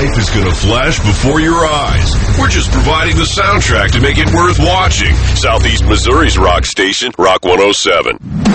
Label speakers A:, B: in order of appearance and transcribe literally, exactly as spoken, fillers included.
A: life is going to flash before your eyes. We're just providing the soundtrack to make it worth watching. Southeast Missouri's rock station, Rock one oh seven.